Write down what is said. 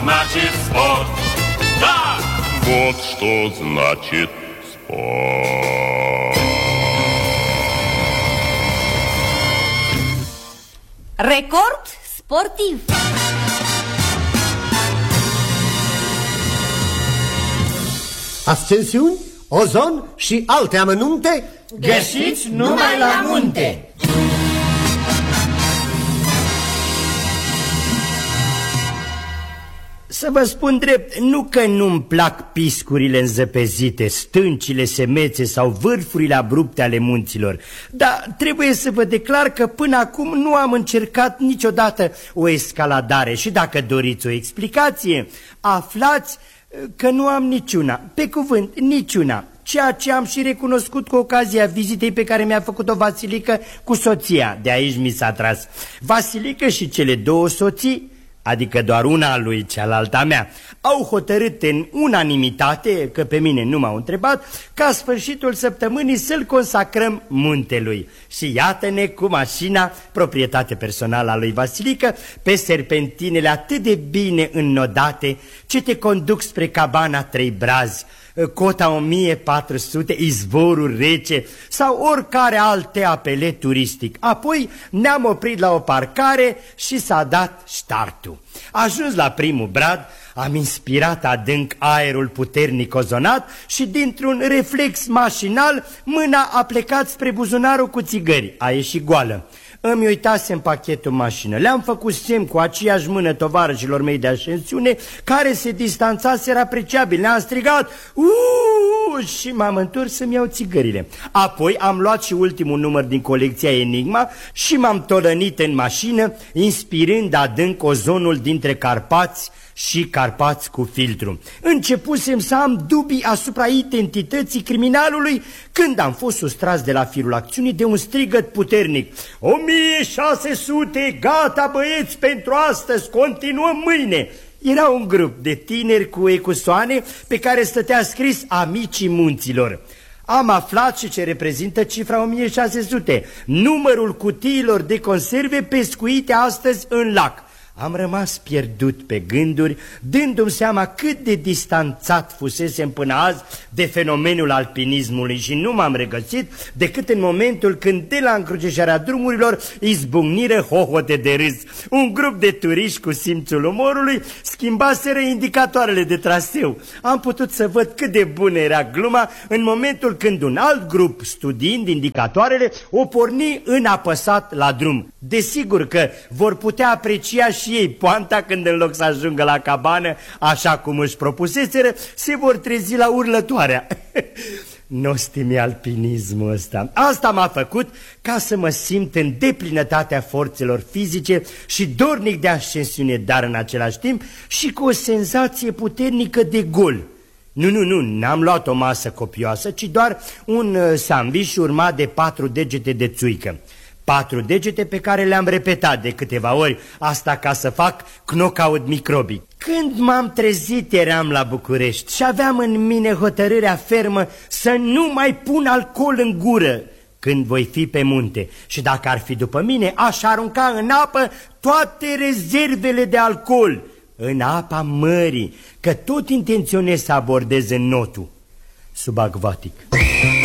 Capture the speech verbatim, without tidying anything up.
значит спорт. Да! Вот что значит спорт. Record sportiv. Ascensiuni, ozon și alte amănunte găsiți numai la munte. Să vă spun drept, nu că nu-mi plac piscurile înzăpezite, stâncile semețe sau vârfurile abrupte ale munților, dar trebuie să vă declar că până acum nu am încercat niciodată o escaladare și dacă doriți o explicație, aflați că nu am niciuna, pe cuvânt, niciuna. Ceea ce am și recunoscut cu ocazia vizitei pe care mi-a făcut-o Vasilică cu soția, de aici mi s-a tras. Vasilică și cele două soții, adică doar una a lui, cealaltă a mea, au hotărât în unanimitate, că pe mine nu m-au întrebat, ca sfârșitul săptămânii să-l consacrăm muntelui. Și iată-ne cu mașina, proprietate personală a lui Vasilică, pe serpentinele atât de bine înnodate ce te conduc spre cabana Trei Brazi, cota o mie patru sute, izvorul rece sau oricare alte apele turistic. Apoi ne-am oprit la o parcare și s-a dat startul. Ajuns la primul brad, am inspirat adânc aerul puternic ozonat și dintr-un reflex mașinal mâna a plecat spre buzunarul cu țigări. A ieșit goală. Îmi uitasem pachetul în mașină. Le-am făcut semn cu aceeași mână tovarășilor mei de ascensiune, care se distanțaseră apreciabil. Le-am strigat uuu și m-am întors să-mi iau țigările. Apoi am luat și ultimul număr din colecția Enigma și m-am tolănit în mașină, inspirând adânc ozonul dintre Carpați și Carpați cu filtru. Începusem să am dubii asupra identității criminalului când am fost sustras de la firul acțiunii de un strigăt puternic. o mie șase sute, gata băieți pentru astăzi, continuăm mâine. Era un grup de tineri cu ecusoane pe care stătea scris Amicii Munților. Am aflat și ce reprezintă cifra o mie șase sute, numărul cutiilor de conserve pescuite astăzi în lac. Am rămas pierdut pe gânduri, dându-mi seama cât de distanțat fusesem până azi de fenomenul alpinismului și nu m-am regăsit decât în momentul când de la încrucișarea drumurilor izbucniră hohote de râs. Un grup de turiști cu simțul umorului schimbaseră indicatoarele de traseu. Am putut să văd cât de bună era gluma în momentul când un alt grup, studiind indicatoarele, o porni înapăsat la drum. Desigur că vor putea aprecia și ei poanta când în loc să ajungă la cabană, așa cum își propuseseră, se vor trezi la urlătoarea. Nostimi alpinismul ăsta. Asta m-a făcut ca să mă simt în deplinătatea forțelor fizice și dornic de ascensiune, dar în același timp și cu o senzație puternică de gol. Nu, nu, nu, n-am luat o masă copioasă, ci doar un uh, sandwich urmat de patru degete de țuică. Patru degete pe care le-am repetat de câteva ori, asta ca să fac knockout microbic. Când m-am trezit eram la București și aveam în mine hotărârea fermă să nu mai pun alcool în gură când voi fi pe munte. Și dacă ar fi după mine, aș arunca în apă toate rezervele de alcool, în apa mării, că tot intenționez să abordez în notul subacvatic.